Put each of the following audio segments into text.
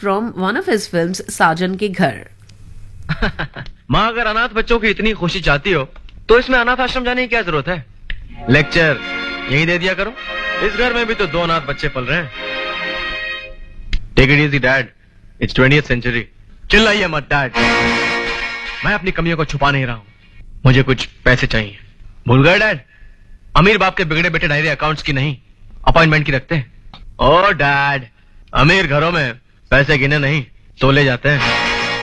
from one of his films, Sajan Ke Ghar. माँ अगर अनाथ बच्चों की इतनी खुशी चाहती हो तो इसमें अनाथ आश्रम जाने की क्या जरूरत है? लेक्चर यही दे दिया करो। इस घर में भी तो 2 अनाथ बच्चे पल रहे हैं। Take it easy dad, it's 20th century. चिल्लाइए मत डैड, मैं अपनी कमियों को छुपा नहीं रहा हूं। मुझे कुछ पैसे चाहिए। भूल गए डैड? अमीर बाप के बिगड़े बेटे डायरी अकाउंट्स की नहीं, अपॉइंटमेंट की रखते हैं। ओ डैड, अमीर घरों में पैसे गिने नहीं तोले जाते हैं।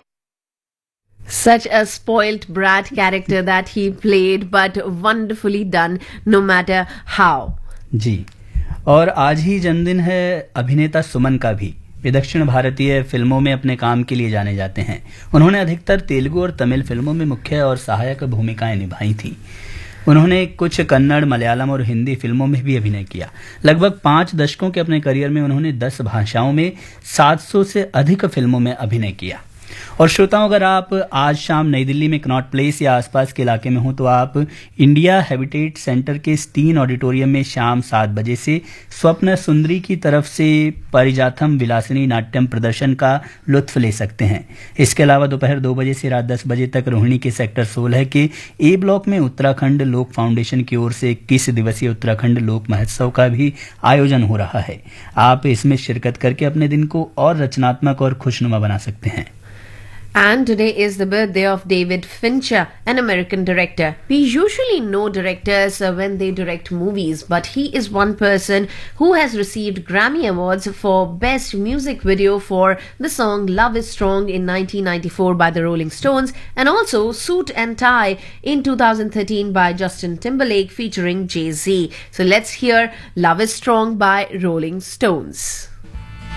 Such a spoilt brat character that he played, but wonderfully done no matter how. जी, और आज ही जन्मदिन है अभिनेता सुमन का भी। वे दक्षिण भारतीय फिल्मों में अपने काम के लिए जाने जाते हैं। उन्होंने अधिकतर तेलुगु और तमिल फिल्मों में मुख्य और सहायक भूमिकाएं निभाई थी। उन्होंने कुछ कन्नड़, मलयालम और हिंदी फिल्मों में भी अभिनय किया। लगभग 5 दशकों के अपने करियर में उन्होंने 10 भाषाओं में 700 से अधिक फिल्मों में अभिनय किया। और श्रोताओं, अगर आप आज शाम नई दिल्ली में कनॉट प्लेस या आसपास के इलाके में हो तो आप इंडिया हैबिटेट सेंटर के स्टीन ऑडिटोरियम में शाम 7 बजे से स्वप्न सुंदरी की तरफ से पारिजातम विलासिनी नाट्यम प्रदर्शन का लुत्फ ले सकते हैं। इसके अलावा दोपहर 2 बजे से रात 10 बजे तक रोहिणी के सेक्टर 16 के ए ब्लॉक में उत्तराखंड लोक फाउंडेशन की ओर से 21 दिवसीय उत्तराखंड लोक महोत्सव का भी आयोजन हो रहा है। आप इसमें शिरकत करके अपने दिन को और रचनात्मक और खुशनुमा बना सकते हैं। And today is the birthday of David Fincher, an American director. We usually know directors when they direct movies, but he is one person who has received Grammy Awards for Best Music Video for the song Love Is Strong in 1994 by the Rolling Stones, and also Suit and Tie in 2013 by Justin Timberlake featuring Jay-Z. So let's hear Love Is Strong by Rolling Stones.